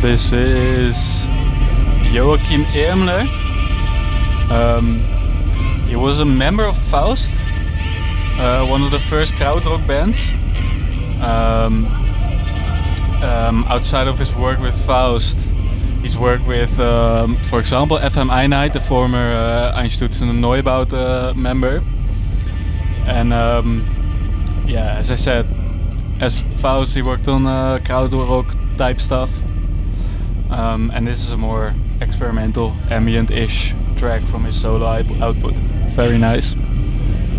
This is Joachim Ermler. He was a member of Faust, one of the first krautrock bands. Outside of his work with Faust, he's worked with, for example, FM Einheit, the former Einstürzen und Neubaut member. And yeah, as I said, as Faust, he worked on krautrock type stuff. And this is a more experimental, ambient-ish track from his solo output. Very nice.